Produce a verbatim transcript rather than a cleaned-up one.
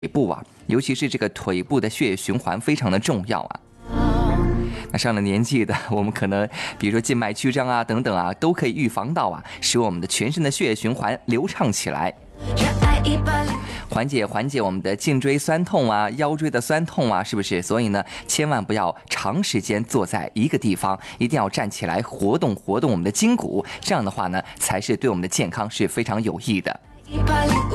腿部啊，尤其是这个腿部的血液循环非常的重要啊。那上了年纪的，我们可能比如说静脉曲张啊等等啊，都可以预防到啊，使我们的全身的血液循环流畅起来，缓解缓解我们的颈椎酸痛啊、腰椎的酸痛啊，是不是？所以呢，千万不要长时间坐在一个地方，一定要站起来活动活动我们的筋骨，这样的话呢，才是对我们的健康是非常有益的。